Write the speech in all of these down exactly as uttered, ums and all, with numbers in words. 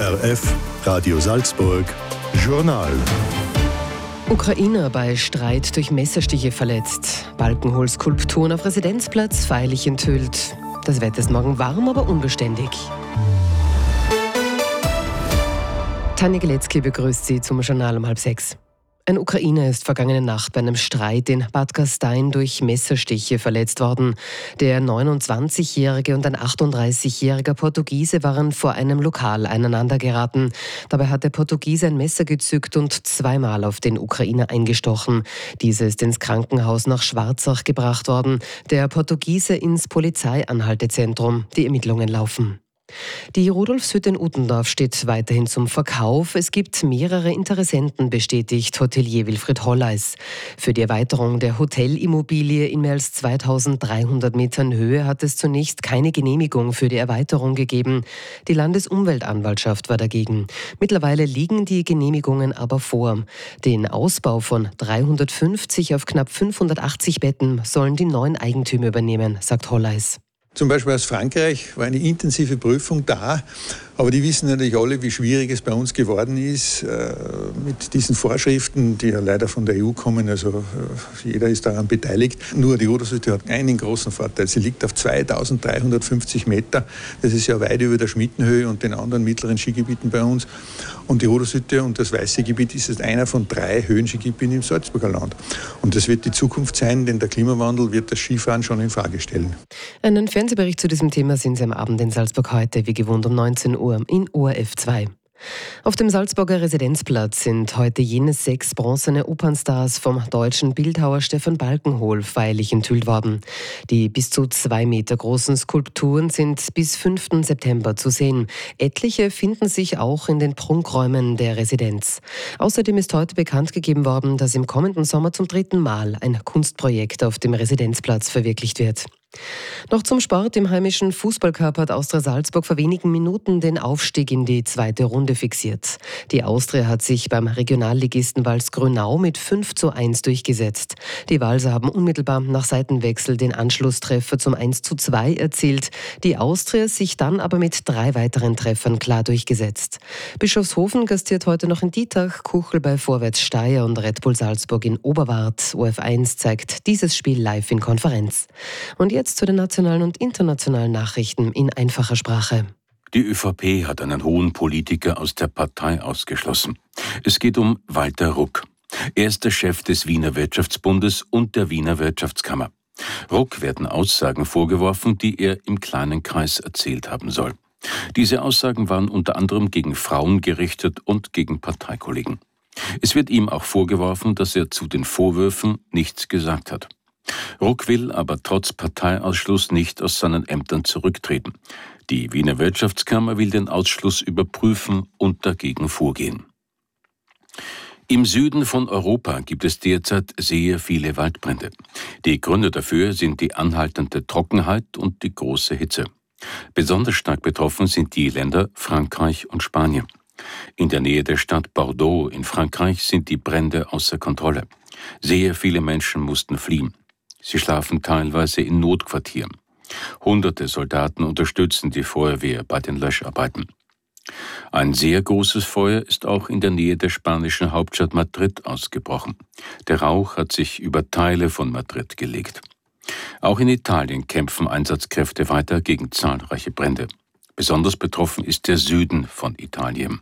O R F, Radio Salzburg, Journal. Ukrainer bei Streit durch Messerstiche verletzt. Balkenhol-Skulpturen auf Residenzplatz feierlich enthüllt. Das Wetter ist morgen warm, aber unbeständig. Tanja Geletzky begrüßt Sie zum Journal um halb sechs. Ein Ukrainer ist vergangene Nacht bei einem Streit in Bad Gastein durch Messerstiche verletzt worden. Der neunundzwanzigjährige und ein achtunddreißigjähriger Portugiese waren vor einem Lokal aneinander geraten. Dabei hat der Portugiese ein Messer gezückt und zweimal auf den Ukrainer eingestochen. Dieser ist ins Krankenhaus nach Schwarzach gebracht worden. Der Portugiese ins Polizeianhaltezentrum. Die Ermittlungen laufen. Die Rudolfshütte in Uttendorf steht weiterhin zum Verkauf. Es gibt mehrere Interessenten, bestätigt Hotelier Wilfried Holleis. Für die Erweiterung der Hotelimmobilie in mehr als zweitausenddreihundert Metern Höhe hat es zunächst keine Genehmigung für die Erweiterung gegeben. Die Landesumweltanwaltschaft war dagegen. Mittlerweile liegen die Genehmigungen aber vor. Den Ausbau von dreihundertfünfzig auf knapp fünfhundertachtzig Betten sollen die neuen Eigentümer übernehmen, sagt Holleis. Zum Beispiel aus Frankreich war eine intensive Prüfung da, aber die wissen natürlich alle, wie schwierig es bei uns geworden ist äh, mit diesen Vorschriften, die ja leider von der E U kommen, also äh, jeder ist daran beteiligt. Nur die Rudolfshütte hat einen großen Vorteil, sie liegt auf zweitausenddreihundertfünfzig Meter, das ist ja weit über der Schmittenhöhe und den anderen mittleren Skigebieten bei uns. Und die Rudolfshütte und das Weiße Gebiet ist jetzt einer von drei Höhenskigebieten im Salzburger Land. Und das wird die Zukunft sein, denn der Klimawandel wird das Skifahren schon in Frage stellen. Einen Fernsehbericht zu diesem Thema sind Sie am Abend in Salzburg heute, wie gewohnt um neunzehn Uhr in O R F zwei. Auf dem Salzburger Residenzplatz sind heute jene sechs bronzene Opernstars vom deutschen Bildhauer Stefan Balkenhol feierlich enthüllt worden. Die bis zu zwei Meter großen Skulpturen sind bis fünften September zu sehen. Etliche finden sich auch in den Prunkräumen der Residenz. Außerdem ist heute bekannt gegeben worden, dass im kommenden Sommer zum dritten Mal ein Kunstprojekt auf dem Residenzplatz verwirklicht wird. Noch zum Sport. Im heimischen Fußballcup hat Austria Salzburg vor wenigen Minuten den Aufstieg in die zweite Runde fixiert. Die Austria hat sich beim Regionalligisten Walsgrünau mit fünf zu eins durchgesetzt. Die Walser haben unmittelbar nach Seitenwechsel den Anschlusstreffer zum eins zu zwei erzielt. Die Austria sich dann aber mit drei weiteren Treffern klar durchgesetzt. Bischofshofen gastiert heute noch in Dietach, Kuchel bei Vorwärts Steyr und Red Bull Salzburg in Oberwart. O R F eins zeigt dieses Spiel live in Konferenz. Und jetzt zu den nationalen und internationalen Nachrichten in einfacher Sprache. Die ÖVP hat einen hohen Politiker aus der Partei ausgeschlossen. Es geht um Walter Ruck. Er ist der Chef des Wiener Wirtschaftsbundes und der Wiener Wirtschaftskammer. Ruck werden Aussagen vorgeworfen, die er im kleinen Kreis erzählt haben soll. Diese Aussagen waren unter anderem gegen Frauen gerichtet und gegen Parteikollegen. Es wird ihm auch vorgeworfen, dass er zu den Vorwürfen nichts gesagt hat. Ruck will aber trotz Parteiausschluss nicht aus seinen Ämtern zurücktreten. Die Wiener Wirtschaftskammer will den Ausschluss überprüfen und dagegen vorgehen. Im Süden von Europa gibt es derzeit sehr viele Waldbrände. Die Gründe dafür sind die anhaltende Trockenheit und die große Hitze. Besonders stark betroffen sind die Länder Frankreich und Spanien. In der Nähe der Stadt Bordeaux in Frankreich sind die Brände außer Kontrolle. Sehr viele Menschen mussten fliehen. Sie schlafen teilweise in Notquartieren. Hunderte Soldaten unterstützen die Feuerwehr bei den Löscharbeiten. Ein sehr großes Feuer ist auch in der Nähe der spanischen Hauptstadt Madrid ausgebrochen. Der Rauch hat sich über Teile von Madrid gelegt. Auch in Italien kämpfen Einsatzkräfte weiter gegen zahlreiche Brände. Besonders betroffen ist der Süden von Italien.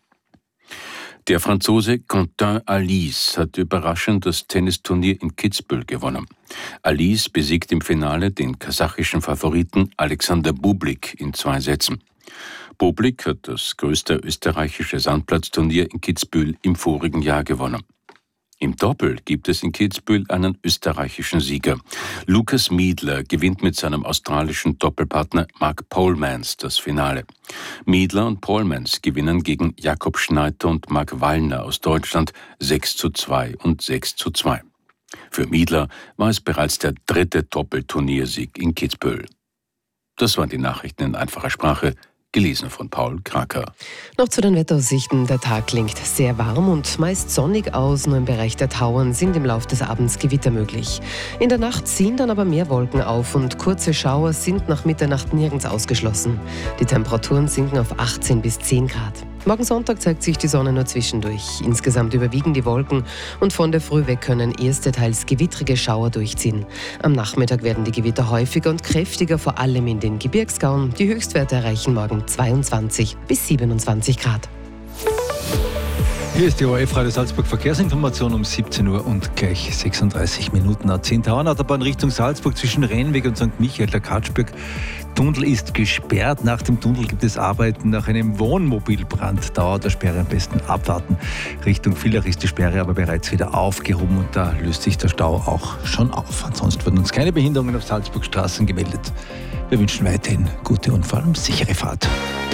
Der Franzose Quentin Halys hat überraschend das Tennisturnier in Kitzbühel gewonnen. Halys besiegt im Finale den kasachischen Favoriten Alexander Bublik in zwei Sätzen. Bublik hat das größte österreichische Sandplatzturnier in Kitzbühel im vorigen Jahr gewonnen. Im Doppel gibt es in Kitzbühel einen österreichischen Sieger. Lukas Miedler gewinnt mit seinem australischen Doppelpartner Mark Polmans das Finale. Miedler und Polmans gewinnen gegen Jakob Schneider und Mark Wallner aus Deutschland sechs zu zwei und sechs zu zwei. Für Miedler war es bereits der dritte Doppelturniersieg in Kitzbühel. Das waren die Nachrichten in einfacher Sprache. Gelesen von Paul Kraker. Noch zu den Wetteraussichten. Der Tag klingt sehr warm und meist sonnig aus. Nur im Bereich der Tauern sind im Laufe des Abends Gewitter möglich. In der Nacht ziehen dann aber mehr Wolken auf und kurze Schauer sind nach Mitternacht nirgends ausgeschlossen. Die Temperaturen sinken auf achtzehn bis zehn Grad. Morgen Sonntag zeigt sich die Sonne nur zwischendurch. Insgesamt überwiegen die Wolken und von der Früh weg können erste teils gewittrige Schauer durchziehen. Am Nachmittag werden die Gewitter häufiger und kräftiger, vor allem in den Gebirgsgauen. Die Höchstwerte erreichen morgen zweiundzwanzig bis siebenundzwanzig Grad. Hier ist die O R F-Radio Salzburg Verkehrsinformation um siebzehn Uhr und gleich sechsunddreißig Minuten nach zehn. Der Autobahn Richtung Salzburg zwischen Rennweg und Sankt Michael. Der Katschberg-Tunnel ist gesperrt. Nach dem Tunnel gibt es Arbeiten nach einem Wohnmobilbrand. Dauer der Sperre am besten abwarten. Richtung Villach ist die Sperre aber bereits wieder aufgehoben und da löst sich der Stau auch schon auf. Ansonsten wurden uns keine Behinderungen auf Salzburg Straßen gemeldet. Wir wünschen weiterhin gute und vor allem sichere Fahrt.